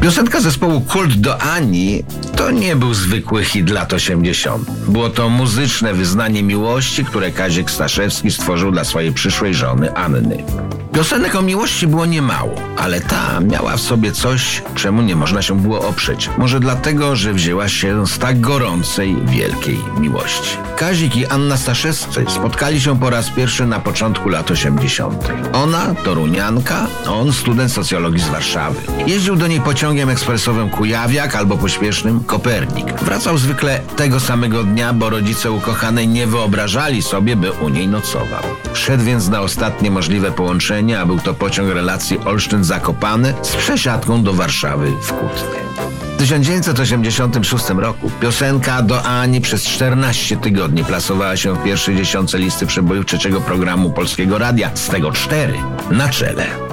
Piosenka zespołu Kult do Ani to nie był zwykły hit lat 80. Było to muzyczne wyznanie miłości, które Kazik Staszewski stworzył dla swojej przyszłej żony Anny. Piosenek o miłości było niemało, ale ta miała w sobie coś, czemu nie można się było oprzeć. Może dlatego, że wzięła się z tak gorącej, wielkiej miłości. Kazik i Anna Staszewscy spotkali się po raz pierwszy na początku lat 80. Ona torunianka, on student socjologii z Warszawy. Jeździł do niej pociągiem ekspresowym Kujawiak albo pośpiesznym Kopernik. Wracał zwykle tego samego dnia, bo rodzice ukochanej nie wyobrażali sobie, by u niej nocował. Szedł więc na ostatnie możliwe połączenie, a był to pociąg relacji Olsztyn-Zakopane z przesiadką do Warszawy w Kutnie. W 1986 roku piosenka do Ani przez 14 tygodni plasowała się w pierwszej dziesiątce listy przebojów trzeciego programu Polskiego Radia, z tego 4 na czele.